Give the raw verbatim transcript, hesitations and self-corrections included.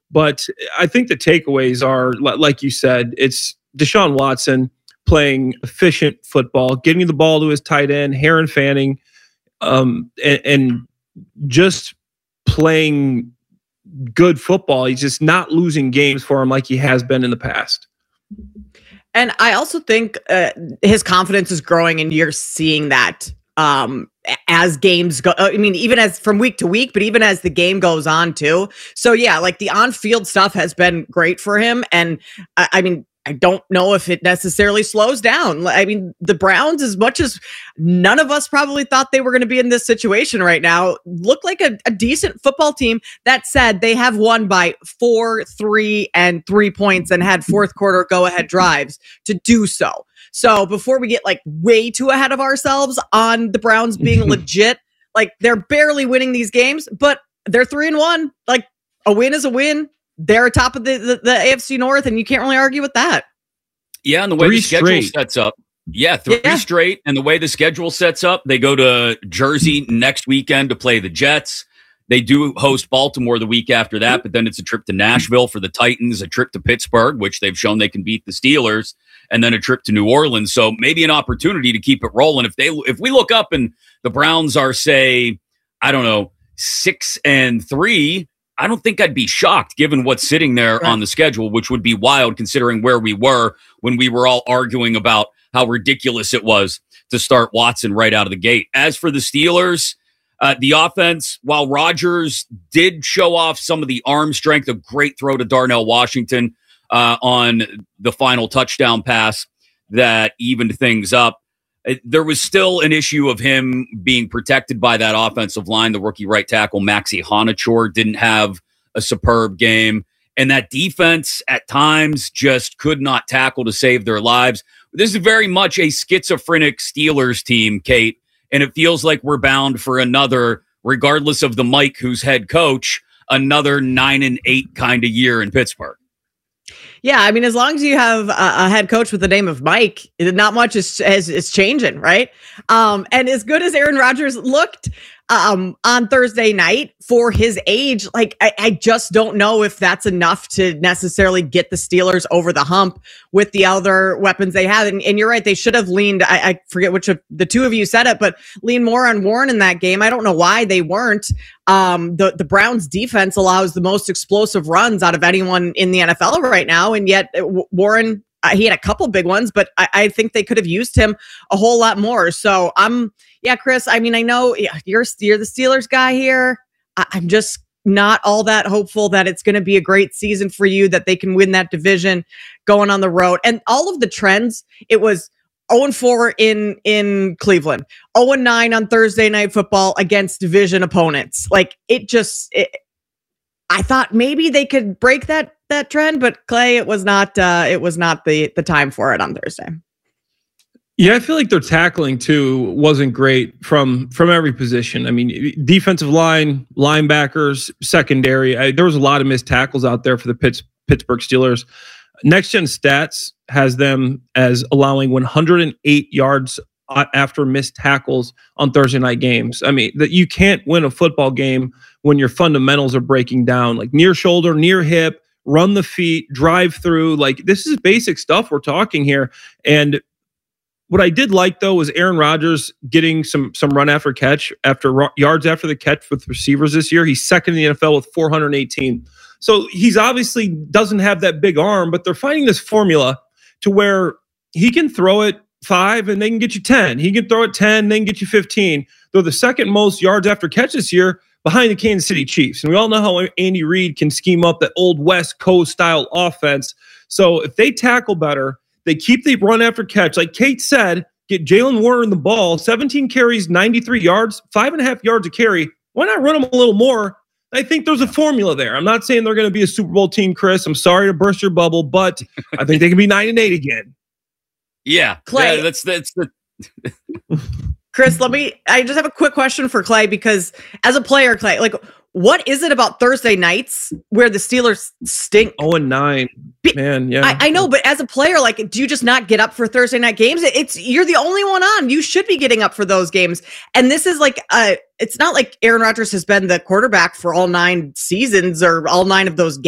But I think the takeaways are, like you said, it's Deshaun Watson playing efficient football, getting the ball to his tight end, Heron Fanning, um, and, and just playing good football. He's just not losing games for him like he has been in the past. And I also think uh, his confidence is growing, and you're seeing that um, as games go. I mean, even as from week to week, but even as the game goes on too. So yeah, like the on-field stuff has been great for him. And I, I mean, I don't know if it necessarily slows down. I mean, the Browns, as much as none of us probably thought they were going to be in this situation right now, look like a, a decent football team. That said, they have won by four, three, and three points and had fourth quarter go-ahead drives to do so. So before we get like way too ahead of ourselves on the Browns being legit, like they're barely winning these games, but they're three and one. Like a win is a win. They're atop of the, the, the A F C North, and you can't really argue with that. Yeah, and the way three the schedule straight. sets up. Yeah, three yeah. straight. And the way the schedule sets up, they go to Jersey next weekend to play the Jets. They do host Baltimore the week after that, but then it's a trip to Nashville for the Titans, a trip to Pittsburgh, which they've shown they can beat the Steelers, and then a trip to New Orleans. So maybe an opportunity to keep it rolling. If they, if we look up and the Browns are, say, I don't know, six and three, I don't think I'd be shocked given what's sitting there right on the schedule, which would be wild considering where we were when we were all arguing about how ridiculous it was to start Watson right out of the gate. As for the Steelers, uh, the offense, while Rodgers did show off some of the arm strength, a great throw to Darnell Washington uh, on the final touchdown pass that evened things up, there was still an issue of him being protected by that offensive line. The rookie right tackle, Maxi Honachor, didn't have a superb game. And that defense at times just could not tackle to save their lives. This is very much a schizophrenic Steelers team, Kate. And it feels like we're bound for another, regardless of the Mike who's head coach, another nine and eight kind of year in Pittsburgh. Yeah, I mean, as long as you have a, a head coach with the name of Mike, not much is is, is changing, right? Um, and as good as Aaron Rodgers looked um, on Thursday night for his age, like I, I just don't know if that's enough to necessarily get the Steelers over the hump with the other weapons they have. And, and you're right, they should have leaned, I, I forget which of the two of you said it, but lean more on Warren in that game. I don't know why they weren't. Um, the, the Browns defense allows the most explosive runs out of anyone in the N F L right now. And yet w- Warren, uh, he had a couple big ones, but I, I think they could have used him a whole lot more. So I'm, yeah, Chris, I mean, I know yeah, you're, you're the Steelers guy here. I, I'm just not all that hopeful that it's going to be a great season for you, that they can win that division going on the road. And all of the trends, it was oh and four in, in Cleveland, oh and nine on Thursday Night Football against division opponents. Like it just, it, I thought maybe they could break that, that trend, but Clay, it was not, uh, it was not the, the time for it on Thursday. Yeah, I feel like their tackling too wasn't great from from every position. I mean, defensive line, linebackers, secondary. I, there was a lot of missed tackles out there for the Pitts, Pittsburgh Steelers. Next Gen Stats has them as allowing one hundred eight yards after missed tackles on Thursday night games. I mean, that you can't win a football game when your fundamentals are breaking down, like near shoulder, near hip, run the feet, drive through. Like this is basic stuff we're talking here. And what I did like, though, was Aaron Rodgers getting some some run after catch, after ro- yards after the catch with receivers this year. He's second in the N F L with four hundred eighteen. So he's obviously doesn't have that big arm, but they're finding this formula to where he can throw it five and they can get you ten. He can throw it ten, and they can get you fifteen. They're the second most yards after catch this year behind the Kansas City Chiefs. And we all know how Andy Reid can scheme up that old West Coast style offense. So if they tackle better, they keep the run after catch. Like Kate said, get Jalen Warren the ball, seventeen carries, ninety-three yards, five and a half yards a carry. Why not run them a little more? I think there's a formula there. I'm not saying they're going to be a Super Bowl team, Chris. I'm sorry to burst your bubble, but I think they can be nine and eight again. Yeah, Clay. Yeah, that's that's the. Chris, let me, I just have a quick question for Clay, because as a player, Clay, like, what is it about Thursday nights where the Steelers stink? oh and nine, man, yeah. I, I know, but as a player, like, do you just not get up for Thursday night games? It's, you're the only one on. You should be getting up for those games. And this is like, uh, it's not like Aaron Rodgers has been the quarterback for all nine seasons or all nine of those games.